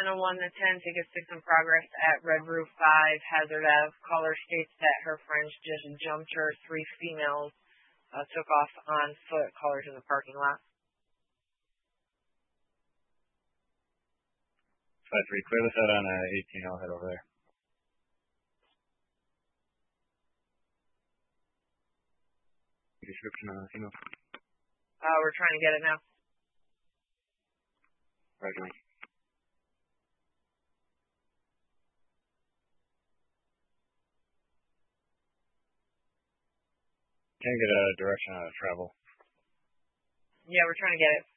on a 1 to 10, tickets to some progress at Red Roof 5, Hazard Ave. Caller states that her friends just jumped her. 3 females took off on foot. Callers in the parking lot. 5-3, clear this out on 18. I'll head over there. Description on female. We're trying to get it now. Roger. Can't get a direction on travel. Yeah, we're trying to get it.